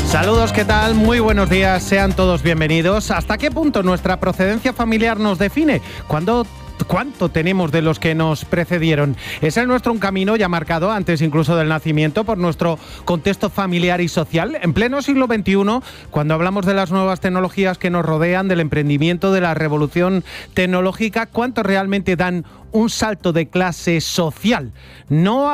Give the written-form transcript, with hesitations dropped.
Saludos, ¿qué tal? Muy buenos días, sean todos bienvenidos. ¿Hasta qué punto nuestra procedencia familiar nos define? ¿Cuánto tenemos de los que nos precedieron? ¿Es el nuestro un camino ya marcado antes incluso del nacimiento por nuestro contexto familiar y social? En pleno siglo XXI, cuando hablamos de las nuevas tecnologías que nos rodean, del emprendimiento, de la revolución tecnológica, ¿cuántos realmente dan un salto de clase social? No